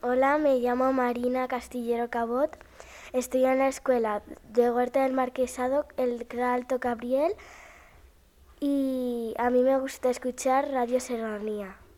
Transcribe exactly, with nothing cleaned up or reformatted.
Hola, me llamo Marina Castillero Cabot. Estoy en la escuela de Huerta del Marquesado, el Alto Gabriel, y a mí me gusta escuchar Radio Serranía.